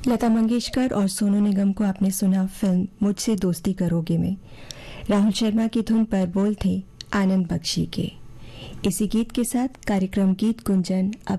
लता मंगेशकर और सोनू निगम को आपने सुना फिल्म मुझसे दोस्ती करोगे में। राहुल शर्मा की धुन पर बोल थे आनंद बख्शी के। इसी गीत के साथ कार्यक्रम गीत गुंजन अब